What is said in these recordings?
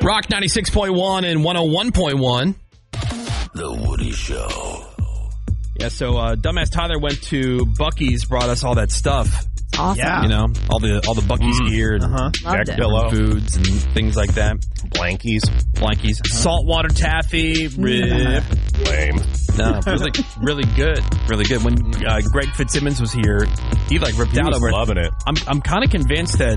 Rock 96.1 and 101.1. The Woody Show. Yeah, so Dumbass Tyler went to Buc-ee's, brought us all that stuff. Awesome. Yeah. You know, all the Buc-ee's gear and Loved it. pillow, foods and things like that. blankies, Saltwater taffy, rip. lame. No, really good. Really good. When Greg Fitzsimmons was here, he ripped He out was over it. loving it. I'm kind of convinced that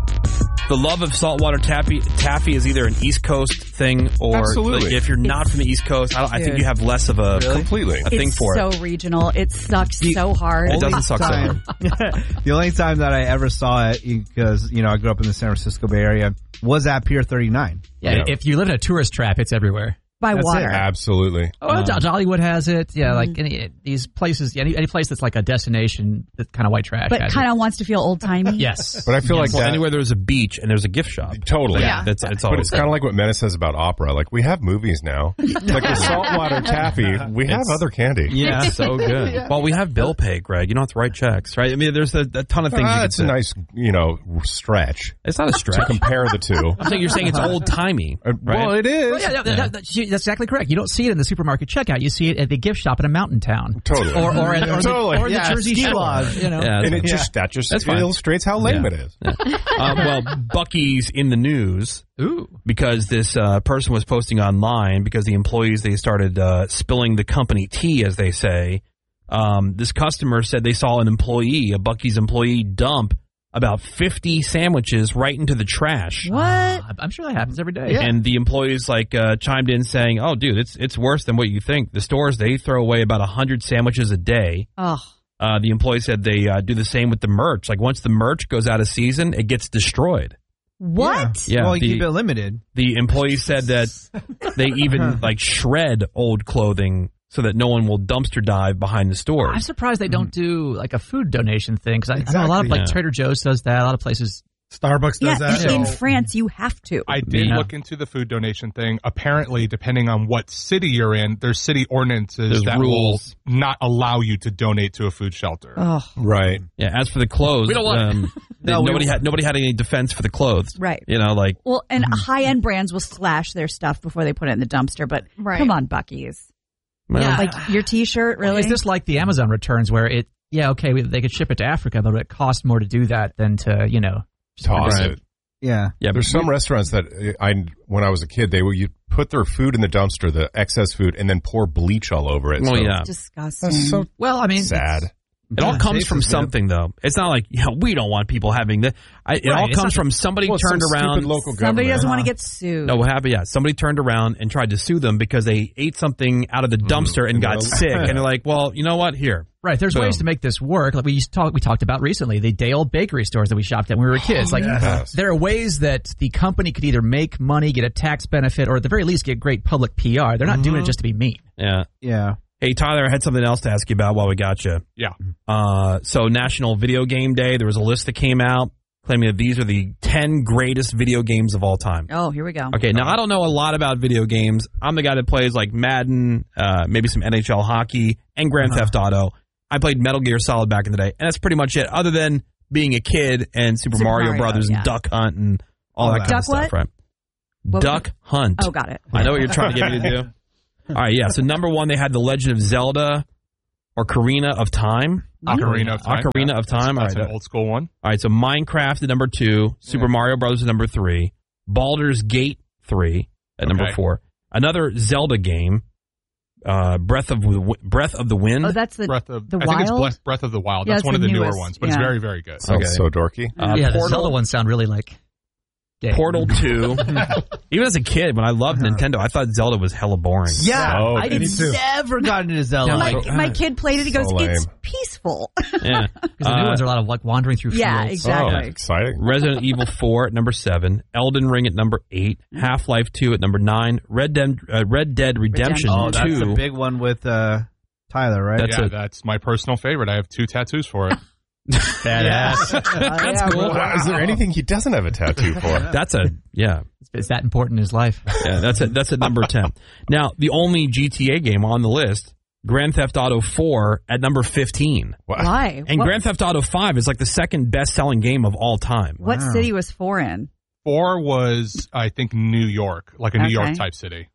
the love of saltwater taffy is either an East Coast thing or Absolutely. if you're not from the East Coast, I think you have less of a Completely. thing for it. It's so regional. It sucks so hard. It doesn't suck so hard. The only time that I ever saw it, because, I grew up in the San Francisco Bay Area, was at Pier 39. Yeah, if you live in a tourist trap, it's everywhere. By That's water. it. Absolutely. Dollywood has it. Yeah, like these places, any place that's like a destination, that's kind of white trash. But has kind of wants to feel old-timey. it. Yes. But I feel like Well, that, anywhere there's a beach and there's a gift shop. totally. Yeah. It's But always it's kind of like what Menace says about opera. Like, we have movies now. Like the saltwater taffy, we have other candy. yeah, so good. Well, we have bill pay, Greg. You don't have to write checks, right? I mean, there's a ton of things. you It's can a say. nice, stretch It's not a to stretch. compare the two. I think you're saying it's old timey, right? Well, it is. Well, yeah, that's exactly correct. You don't see it in the supermarket checkout. You see it at the gift shop in a mountain town. Totally. Or Totally. the Jersey ski Shore. lodge. Yeah, And it that's just fine. illustrates how lame it is. well, Buc-ee's in the news Ooh. because this person was posting online because the employees, they started spilling the company tea, as they say. This customer said they saw an employee, a Buc-ee's employee, dump about 50 sandwiches right into the trash. What? I'm sure that happens every day. And the employees chimed in saying, "Oh, dude, it's worse than what you think. The stores, they throw away about 100 sandwiches a day." Oh. The employee said they do the same with the merch. Like, once the merch goes out of season, it gets destroyed. What? Yeah, Well, you keep it limited. the employee said that they even shred old clothing so that no one will dumpster dive behind the I'm stores. surprised they don't do like a food donation thing because I know a lot of Exactly. Yeah. Trader Joe's does that. A lot of places. Starbucks Yeah, does that. in France, you have to. I did Yeah. look into the food donation thing. Apparently, depending on what city you're in, there's city ordinances There's that rules. will not allow you to donate to a food shelter. Oh, Right. Yeah, as for the clothes, We don't want nobody had any defense for the clothes. right. Like, And high-end brands will slash their stuff before they put it in the dumpster. But come on, Buc-ee's. well, Like your T-shirt, really? Is this like the Amazon returns where they could ship it to Africa, but it costs more to do that than to, Toss Right. it. Yeah. yeah, There's some restaurants that when I was a kid, you put their food in the dumpster, the excess food, and then pour bleach all over it. Oh, So yeah. Disgusting. That's so well, I mean, sad. It all comes tastes from is good. something, though. It's not like, we don't want people having this. It all it's comes not from somebody Well, turned some around. stupid local Somebody government. doesn't want to get sued. No, what happened? Yeah, somebody turned around and tried to sue them because they ate something out of the dumpster and got sick. And they're like, well, you know what? Here. right. There's Boom. ways to make this work. Like we talked about recently, the day old bakery stores that we shopped at when we were kids. Like yes. there are ways that the company could either make money, get a tax benefit, or at the very least get great public PR. They're not doing it just to be mean. Yeah. Yeah. Hey, Tyler, I had something else to ask you about while we got you. Yeah. So National Video Game Day, there was a list that came out claiming that these are the 10 greatest video games of all time. Oh, here we go. Okay, now I don't know a lot about video games. I'm the guy that plays like Madden, maybe some NHL hockey, and Grand Theft Auto. I played Metal Gear Solid back in the day, and that's pretty much it, other than being a kid and Super Mario Brothers yeah. and Duck Hunt and all that kind Duck of stuff, what? right? What was Duck Hunt. Oh, got it. I know what you're trying to get me to do. All right, yeah. So number one, they had The Legend of Zelda or Ocarina of Time. Ocarina of Time. Ocarina of Time. That's All right. an old school one. All right, so Minecraft at number 2, Super Mario Brothers at number 3, Baldur's Gate 3 at number 4. Another Zelda game, Breath of the Wind. Oh, that's the Breath of the I think it's Wild? Breath of the Wild. Yeah, That's it's one of the the newer newest. ones, but it's Yeah. very, very good. Sounds so dorky. The Zelda ones sound really like gay. Portal 2. Even as a kid, when I loved Nintendo, I thought Zelda was hella boring. Yeah. Oh, I me too. never got into Zelda. Yeah, My, like, my kid played it. He goes, so lame. it's peaceful. Yeah. Because the new ones are a lot of like wandering through Yeah, fields. exactly. Oh, exciting. Resident Evil 4 at number 7, Elden Ring at number 8, Half-Life 2 at number 9, Red Dead Redemption Oh, 2. that's the big one with Tyler, right? That's yeah, it. that's my personal favorite. I have 2 tattoos for it. Badass. That's cool. Is there anything he doesn't have a tattoo for? That's It's that important in his life. Yeah, that's at number 10. Now, the only GTA game on the list, Grand Theft Auto 4 at number 15. Why? And What- Grand Theft Auto 5 is like the second best-selling game of all time. What city was 4 in? 4 was, I think, New York, like a New York type city.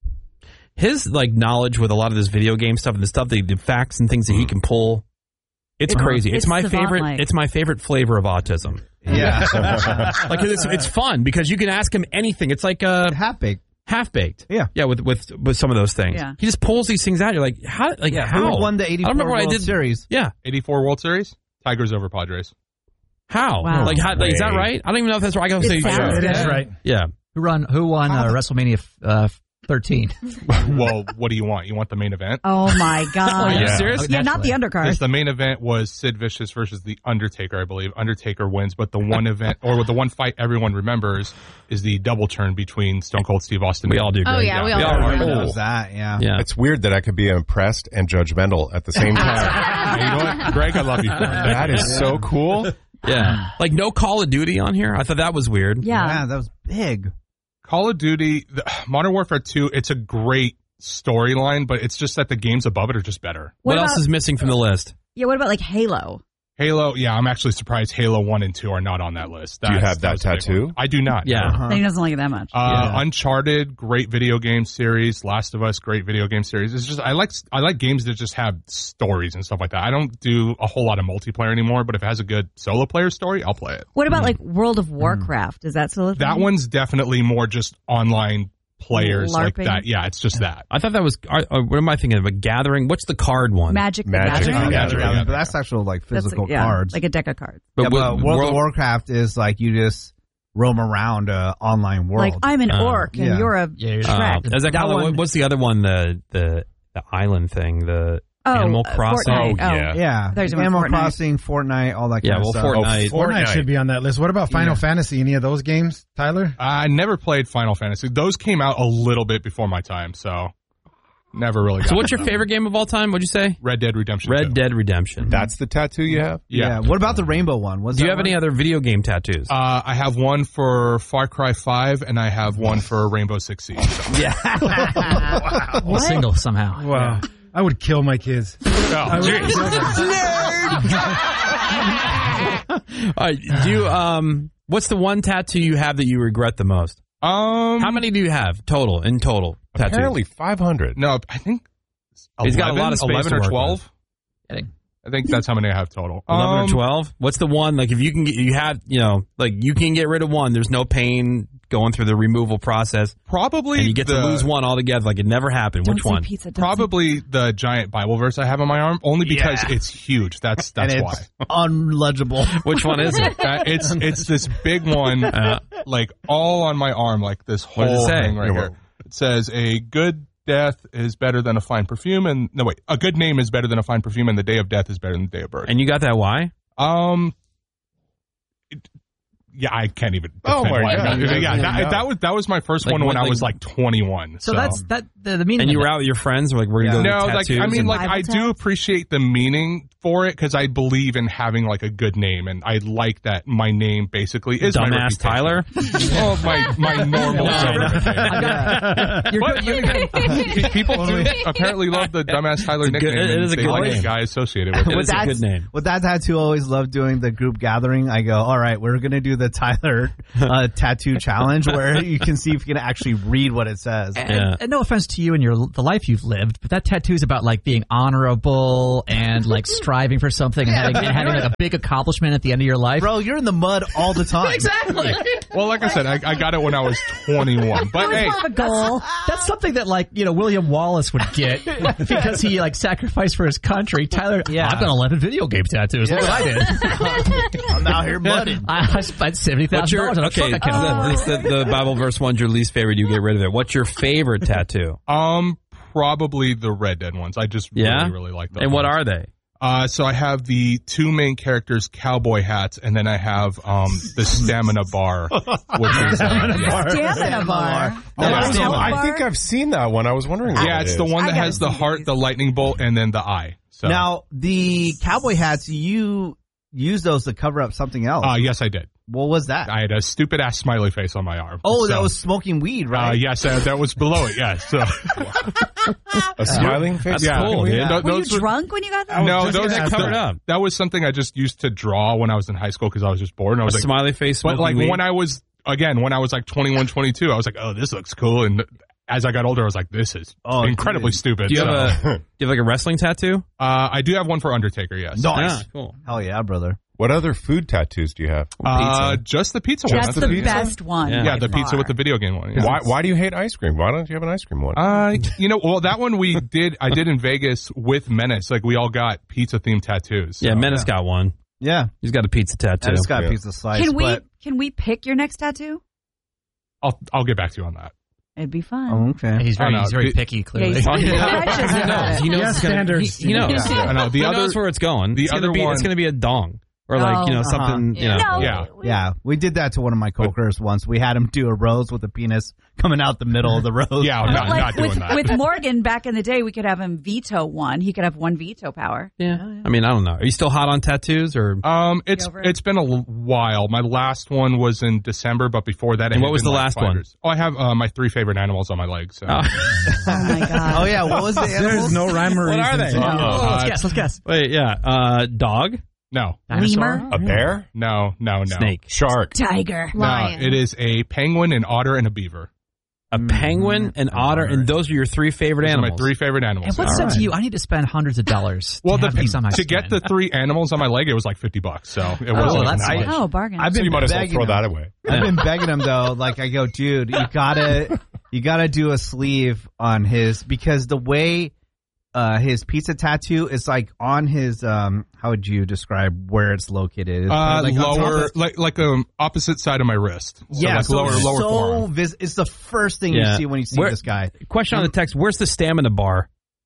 His like knowledge with a lot of this video game stuff and the stuff, the facts and things that he can pull, it's crazy. It's my favorite. savant-like. It's my favorite flavor of autism. Yeah. Like it's fun because you can ask him anything. It's like Half-baked. half-baked. Yeah. With some of those things. Yeah. He just pulls these things out. You're like, how? Like how? Who won the 84 World Series? Yeah. 84 World Series, Tigers over Padres. How? Wow. Like, how, is that right? I don't even know if that's right. I gotta say, sounds It good. is right. yeah. Who won WrestleMania 13? Well, what do you want? You want the main event? Oh my God! Are you Yeah. serious? Yeah, not the undercard. Yes, the main event was Sid Vicious versus The Undertaker, I believe. Undertaker wins, but the one event, or the one fight everyone remembers, is the double turn between Stone Cold Steve Austin. We all do. Oh, Greg. yeah, we all We all remember remember. What was that? Yeah. Yeah. It's weird that I could be impressed and judgmental at the same time. Hey, you know what? Greg, I love you for that. That is so cool. Yeah. Like no Call of Duty on here. I thought that was weird. Yeah. That was big. Call of Duty, Modern Warfare 2, it's a great storyline, but it's just that the games above it are just better. What What else about- is missing from the list? Yeah. What about like Halo? Halo, yeah, I'm actually surprised Halo 1 and 2 are not on that list. Do you have that was a big tattoo? one. I do not. Yeah. no. Then he doesn't like it that much. Uncharted, great video game series. Last of Us, great video game series. It's just I like games that just have stories and stuff like that. I don't do a whole lot of multiplayer anymore, but if it has a good solo player story, I'll play it. What about like World of Warcraft? Is that still a thing? That one's definitely more just online players like LARPing? that. Yeah, it's just that. I thought that was. What am I thinking of? A Gathering? What's the card one? Magic the Magic Gathering? the Yeah, Gathering. but that's actual like That's physical yeah, cards. like a deck of cards. But what- World of Warcraft is like you just roam around an online world. Like I'm an orc and yeah. you're a Yeah, Shrek. is that kind of one- what's the other one? The island thing. The Animal Crossing. Fortnite. Oh, yeah. yeah, There's one Animal Fortnite. Crossing, Fortnite, all that Yeah, kind well, of stuff. Fortnite. Fortnite should be on that list. What about Final Yeah. Fantasy? Any of those games, Tyler? I never played Final Fantasy. Those came out a little bit before my time, so never really got So what's your into them. favorite game of all time? What'd you say? Red Dead Redemption 2. Red Dead Redemption. That's the tattoo you have? Yeah. What about the Rainbow one? Was Do you that have any one? other video game tattoos? I have one for Far Cry 5, and I have one for Rainbow Six Siege. So. What? Single somehow. Wow. I would kill my kids. I would kill them. All right, do you, what's the one tattoo you have that you regret the most? How many do you have total? In total, tattoos? Apparently 500. No, I think He's got a lot of space 11 to or work 12. Kidding. I think that's how many I have total. 11 or 12? What's the one, like, if you can get, you have, like, you can get rid of one, there's no pain going through the removal process, Probably and you get to lose one altogether, like it never happened. Don't Which say one? Pizza, don't Probably the giant Bible verse I have on my arm, only because it's huge. That's And why. it's unlegible. Which one is it? It's this big one, like all on my arm, like this What does whole it say? thing right here. It says a good death is better than a fine perfume, and a good name is better than a fine perfume, and the day of death is better than the day of birth. And you got that why? Yeah, I can't even. Oh defend my why I God. got it. Yeah, Yeah. that was my first Like one when what, I was like- like 21. So that's the meaning. And you of were it. out with your friends, like, we're going to go No, get like tattoos? I mean, and- like Bible I do tats? appreciate the meaning for it because I believe in having like a good name, and I like that my name basically is my Dumbass reputation. Tyler? Oh, my normal government name. But people do apparently love the Dumbass Tyler It's a good- nickname. it and is a they good like name. the guy associated with It it. is a good name. With that tattoo, I always loved doing the group gathering. I go, all right, we're going to do the Tyler tattoo challenge where you can see if you can actually read what it says. And no offense to you and the life you've lived, but that tattoo is about like being honorable and like striving for something and having like a big accomplishment at the end of your life. Bro, you're in the mud all the time. Exactly. Well, like I said, I got it when I was 21. But hey, have a goal. That's something that like, William Wallace would get because he like sacrificed for his country. Tyler, Yeah. I've done 11 video game tattoos. Look what I did. I'm out here mudding. I spent What's your, $70,000 on a okay, truck I can't afford. the Bible verse one's your least favorite, you get rid of it. What's your favorite tattoo? probably the Red Dead ones. I just really like those. And what ones. are they? So I have the two main characters' cowboy hats, and then I have the stamina bar. Which is, Stamina bar. I think I've seen that one. I was wondering. what yeah, it it's is. the one I that gotta has the see heart, these. the lightning bolt, and then the eye. So Now, the cowboy hats, you use those to cover up something else. yes, I did. What was that? I had a stupid ass smiley face on my arm. Oh, So, that was smoking weed, right? yes, that was below it. Yes. So A smiling face. That's cool, dude. Th- Were you those were- drunk when you got that? No, just those getting that covered up. That was something I just used to draw when I was in high school because I was just bored. And I A was like, smiley face. but like smoking when weed? I was again, when I was like 21, 22, I was like, oh, this looks cool. And as I got older, I was like, this is incredibly stupid. Do you have like a wrestling tattoo? I do have one for Undertaker, yes. Nice. Cool. Hell yeah, brother. What other food tattoos do you have? Just the pizza one. That's the best one. Yeah, the pizza with the video game one. Yeah. Why do you hate ice cream? Why don't you have an ice cream one? That one I did in Vegas with Menace. Like, we all got pizza themed tattoos. So. Yeah, Menace got one. Yeah. He's got a pizza tattoo. I just got a pizza slice. Can we pick your next tattoo? I'll get back to you on that. It'd be fun. Oh, okay. He's very picky, clearly. He knows standards. He knows. I know. He knows where it's going. It's going to be a dong. Or something, Yeah, we did that to one of my coworkers once. We had him do a rose with a penis coming out the middle of the rose. Yeah, not doing that. With Morgan back in the day, we could have him veto one. He could have one veto power. Yeah. I mean, I don't know. Are you still hot on tattoos or? It's been a while. My last one was in December, but before that, and what was the last one? Oh, I have my 3 favorite animals on my legs. So. Oh my god. Oh yeah, what was the animals? There's no rhyme or reason. What are they? Let's guess. Wait, yeah. Dog? No. Lemur? A bear? No. Snake. Shark. Tiger. Lion. No, it is a penguin, an otter, and a beaver. A penguin, an otter, and those are your 3 favorite animals. My 3 favorite animals. And what said to you? I need to spend hundreds of dollars. Well, to get the 3 animals on my leg, it was like $50. So it was that's nice. Oh, bargain. So you might as well throw that away. I've been begging him though. Like I go, dude, you gotta do a sleeve on his, because the way his pizza tattoo is like on his how would you describe where it's located? Like lower, like opposite side of my wrist. So yeah, like so lower forearm. It's the first thing you see when you see this guy. Question on the text: where's the stamina bar?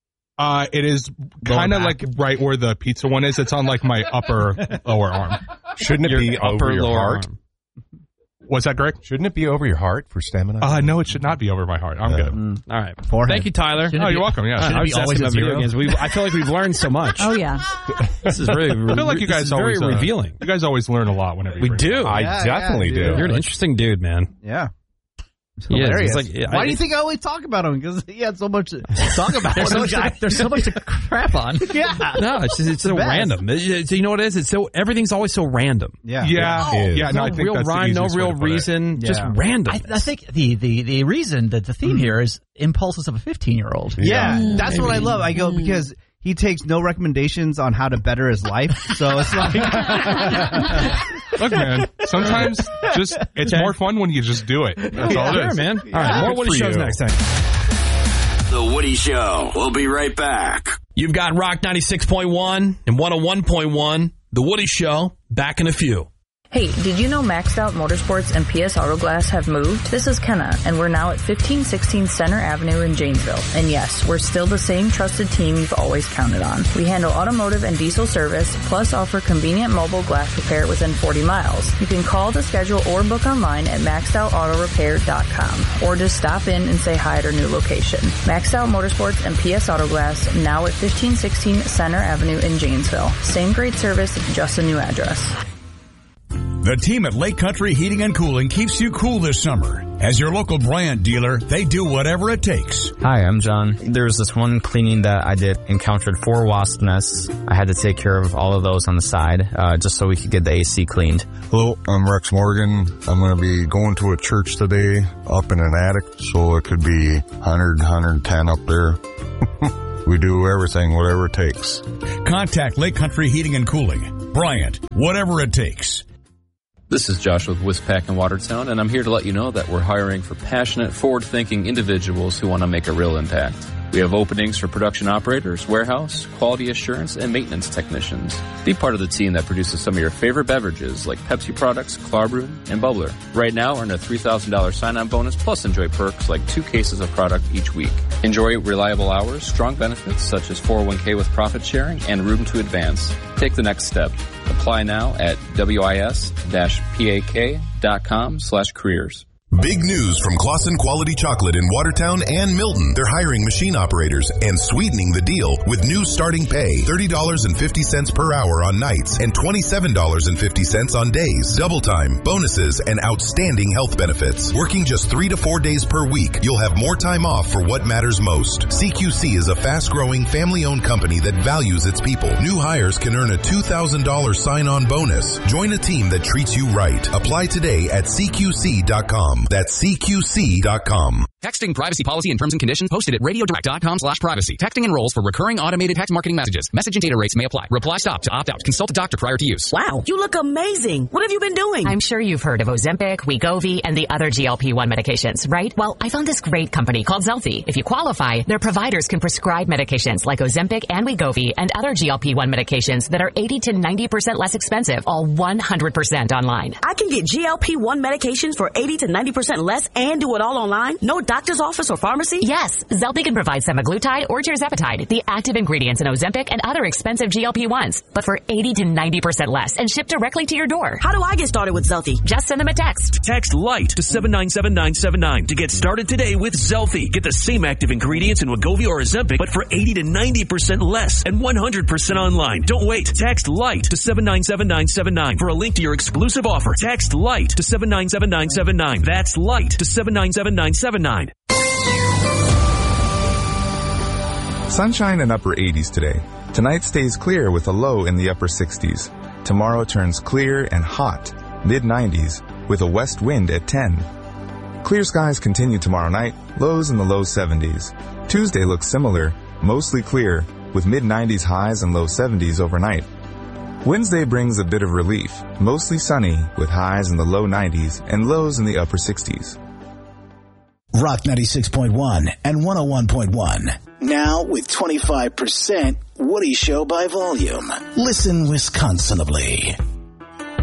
It is kind of like right where the pizza one is. It's on like my upper lower arm. Shouldn't it be over your heart? Arm. Was that Greg? Shouldn't it be over your heart for stamina? No, it should not be over my heart. I'm good. All right. Forehead. Thank you, Tyler. You're welcome. Yeah. Shouldn't it be always a zero? I feel like we've learned so much. Oh yeah. This is really. I feel like you guys always very revealing. You guys always learn a lot whenever we do. I definitely do. You're an interesting dude, man. Yeah. Hilarious. Why do you think I always talk about him? Because he had so much to talk about. There's so much to crap on. Yeah. No, it's so random. So you know what it is? Everything's always so random. Yeah. Yeah. No real rhyme, no real reason, just random. I think the reason that the theme here is impulses of a 15-year-old. Yeah, that's what I love. I go because he takes no recommendations on how to better his life. So it's like, look, man. Sometimes it's more fun when you just do it. That's all it is, man. All right, more Woody shows next time. The Woody Show. We'll be right back. You've got Rock 96.1 and 101.1. The Woody Show. Back in a few. Hey, did you know Maxed Out Motorsports and PS Auto Glass have moved? This is Kenna, and we're now at 1516 Center Avenue in Janesville. And yes, we're still the same trusted team you've always counted on. We handle automotive and diesel service, plus offer convenient mobile glass repair within 40 miles. You can call to schedule or book online at maxedoutoautorepair.com, or just stop in and say hi at our new location. Maxed Out Motorsports and PS Auto Glass, now at 1516 Center Avenue in Janesville. Same great service, just a new address. The team at Lake Country Heating and Cooling keeps you cool this summer. As your local Bryant dealer, they do whatever it takes. Hi, I'm John. There was this one cleaning that I did, encountered 4 wasp nests. I had to take care of all of those on the side, just so we could get the AC cleaned. Hello, I'm Rex Morgan. I'm going to be going to a church today up in an attic, so it could be 100, 110 up there. We do everything, whatever it takes. Contact Lake Country Heating and Cooling. Bryant, whatever it takes. This is Josh with Wispack in Watertown, and I'm here to let you know that we're hiring for passionate, forward-thinking individuals who want to make a real impact. We have openings for production operators, warehouse, quality assurance, and maintenance technicians. Be part of the team that produces some of your favorite beverages like Pepsi products, Klarbrun, and Bubbler. Right now, earn a $3,000 sign-on bonus, plus enjoy perks like 2 cases of product each week. Enjoy reliable hours, strong benefits such as 401k with profit sharing, and room to advance. Take the next step. Apply now at wis-pak.com/careers. Big news from Claussen Quality Chocolate in Watertown and Milton. They're hiring machine operators and sweetening the deal with new starting pay, $30.50 per hour on nights and $27.50 on days. Double time, bonuses, and outstanding health benefits. Working just 3 to 4 days per week, you'll have more time off for what matters most. CQC is a fast-growing, family-owned company that values its people. New hires can earn a $2,000 sign-on bonus. Join a team that treats you right. Apply today at CQC.com. That's CQC.com. Texting privacy policy and terms and conditions posted at radiodirect.com/privacy. Texting enrolls for recurring automated text marketing messages. Message and data rates may apply. Reply stop to opt out. Consult a doctor prior to use. Wow, you look amazing. What have you been doing? I'm sure you've heard of Ozempic, Wegovy, and the other GLP-1 medications, right? Well, I found this great company called Zelfie. If you qualify, their providers can prescribe medications like Ozempic and Wegovy and other GLP-1 medications that are 80 to 90% less expensive, all 100% online. I can get GLP-1 medications for 80 to 90% less and do it all online? No doctor's office or pharmacy? Yes, Zelfie can provide semaglutide or tirzepatide, the active ingredients in Ozempic and other expensive GLP-1s, but for 80 to 90% less and shipped directly to your door. How do I get started with Zelfie? Just send them a text. Text LIGHT to 797979 to get started today with Zelfie. Get the same active ingredients in Wegovy or Ozempic, but for 80 to 90% less and 100% online. Don't wait. Text LIGHT to 797979 for a link to your exclusive offer. Text LIGHT to 797979. That's LIGHT to 797979. Sunshine and upper 80s today. Tonight stays clear with a low in the upper 60s. Tomorrow turns clear and hot, mid-90s, with a west wind at 10. Clear skies continue tomorrow night, lows in the low 70s. Tuesday looks similar, mostly clear, with mid-90s highs and low 70s overnight. Wednesday brings a bit of relief, mostly sunny, with highs in the low 90s and lows in the upper 60s. Rock 96.1 and 101.1. Now with 25% Woody Show by volume. Listen Wisconsinably.